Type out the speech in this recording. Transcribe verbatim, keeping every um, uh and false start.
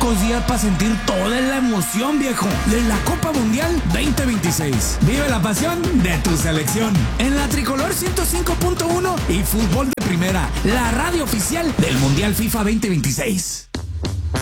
pocos días para sentir toda la emoción, viejo, de la Copa Mundial veinte veintiséis. Vive la pasión de tu selección en la Tricolor ciento cinco punto uno y Fútbol de Primera, la radio oficial del Mundial FIFA veinte veintiséis.